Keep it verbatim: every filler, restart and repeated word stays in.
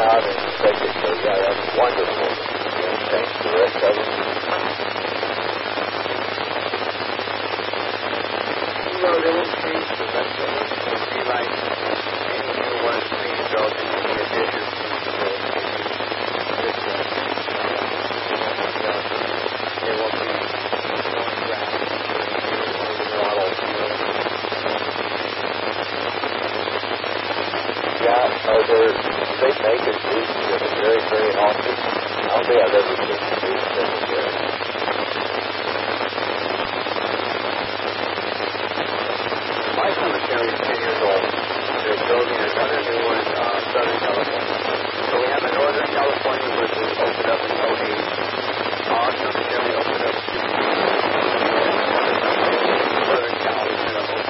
out and take it. So, yeah, that's wonderful. And thanks to the rest of them. Well, they won't change the rest of it. It'll be like any new one being built in the addition to the this one. They won't be going back to the model. Yeah, are there, do they make a juice that is very, very awesome? I don't think I've ever seen a juice that is very